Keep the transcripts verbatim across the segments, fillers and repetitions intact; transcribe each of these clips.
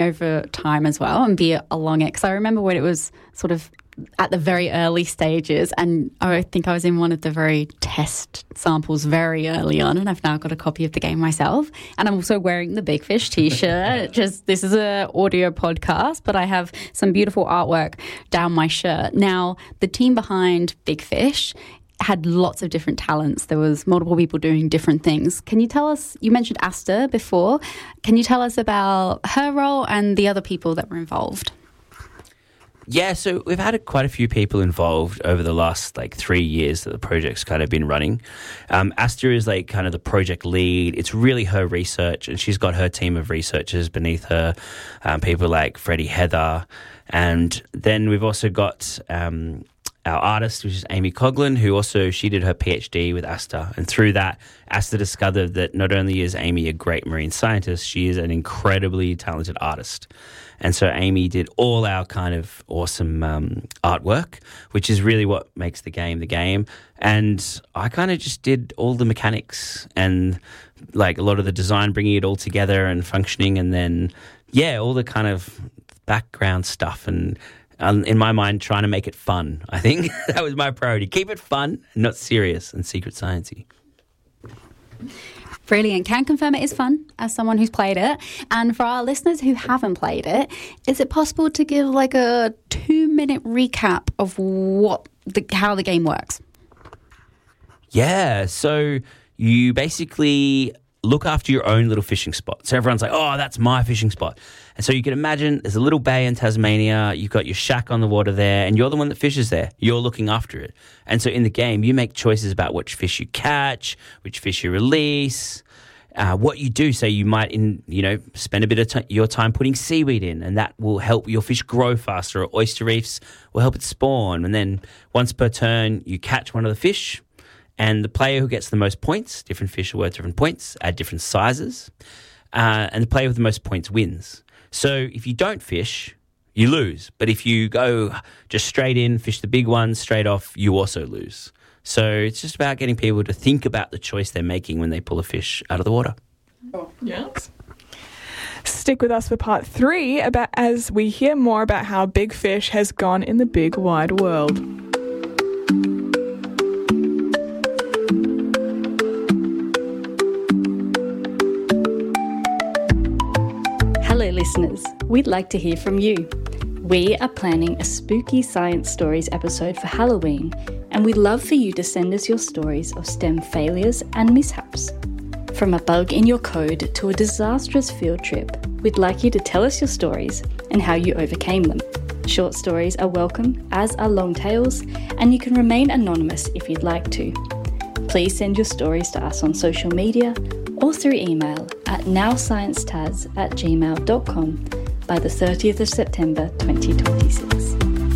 over time as well and be along it. Because I remember when it was sort of at the very early stages, and I think I was in one of the very test samples very early on, and I've now got a copy of the game myself. And I'm also wearing the Big Fish t-shirt. Just this is a audio podcast, but I have some beautiful artwork down my shirt. Now, the team behind Big Fish had lots of different talents. There was multiple people doing different things. Can you tell us, you mentioned Asta before, can you tell us about her role and the other people that were involved? Yeah, so we've had a, quite a few people involved over the last like three years that the project's kind of been running. Um, Asta is like kind of the project lead. It's really her research, and she's got her team of researchers beneath her, um, people like Freddie Heather. And then we've also got um, our artist, which is Amy Coughlin, who also, she did her PhD with Asta. And through that, Asta discovered that not only is Amy a great marine scientist, she is an incredibly talented artist. And so Amy did all our kind of awesome um, artwork, which is really what makes the game the game. And I kind of just did all the mechanics and like a lot of the design, bringing it all together and functioning. And then, yeah, all the kind of background stuff and um, in my mind, trying to make it fun. I think that was my priority. Keep it fun, not serious and secret sciencey. Brilliant. Can confirm it is fun as someone who's played it. And for our listeners who haven't played it, is it possible to give like a two-minute recap of what the, how the game works? Yeah. So you basically look after your own little fishing spot. So everyone's like, oh, that's my fishing spot. And so you can imagine there's a little bay in Tasmania. You've got your shack on the water there, and you're the one that fishes there. You're looking after it. And so in the game, you make choices about which fish you catch, which fish you release, uh, what you do. So you might, in you know, spend a bit of t- your time putting seaweed in, and that will help your fish grow faster. Or oyster reefs will help it spawn. And then once per turn, you catch one of the fish. And the player who gets the most points, different fish are worth different points, at different sizes, uh, and the player with the most points wins. So if you don't fish, you lose. But if you go just straight in, fish the big ones, straight off, you also lose. So it's just about getting people to think about the choice they're making when they pull a fish out of the water. Oh, yes. Stick with us for part three about as we hear more about how Big Fish has gone in the big wide world. Hello listeners, we'd like to hear from you. We are planning a spooky science stories episode for Halloween, and we'd love for you to send us your stories of STEM failures and mishaps. From a bug in your code to a disastrous field trip, we'd like you to tell us your stories and how you overcame them. Short stories are welcome, as are long tales, and you can remain anonymous if you'd like to. Please send your stories to us on social media or through email at nowsciencetaz at gmail dot com by the thirtieth of September twenty twenty-six.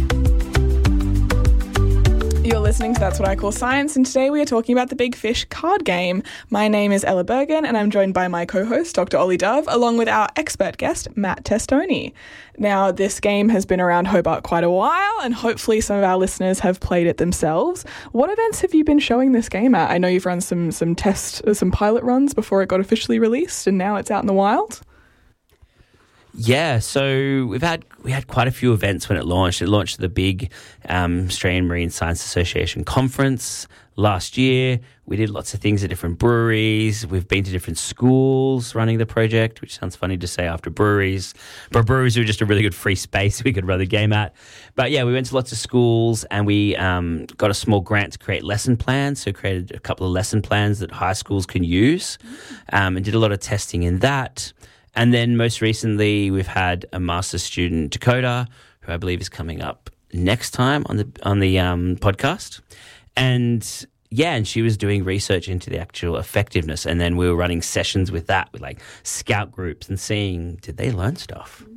You're listening to That's What I Call Science, and today we are talking about the Big Fish card game. My name is Ella Bergen, and I'm joined by my co-host, Doctor Ollie Dove, along with our expert guest, Matt Testoni. Now, this game has been around Hobart quite a while, and hopefully some of our listeners have played it themselves. What events have you been showing this game at? I know you've run some some test, some pilot runs before it got officially released, and now it's out in the wild. Yeah, so we've had we had quite a few events when it launched. It launched at the big um, Australian Marine Science Association conference last year. We did lots of things at different breweries. We've been to different schools running the project, which sounds funny to say after breweries. But breweries were just a really good free space we could run the game at. But yeah, we went to lots of schools, and we um, got a small grant to create lesson plans. So created a couple of lesson plans that high schools can use, um, and did a lot of testing in that. And then most recently, we've had a master's student, Dakota, who I believe is coming up next time on the on the um, podcast. And yeah, and she was doing research into the actual effectiveness. And then we were running sessions with that, with like scout groups, and seeing, did they learn stuff?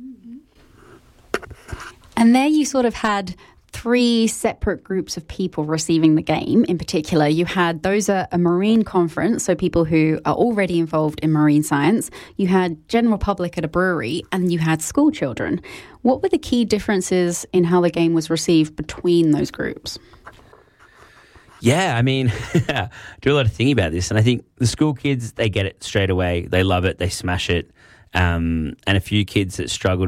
And there you sort of had three separate groups of people receiving the game. In particular, you had those at a marine conference, so people who are already involved in marine science. You had general public at a brewery, and you had school children. What were the key differences in how the game was received between those groups? Yeah, I mean, I do a lot of thinking about this, and I think the school kids, they get it straight away. They love it. They smash it. um, and a few kids that struggled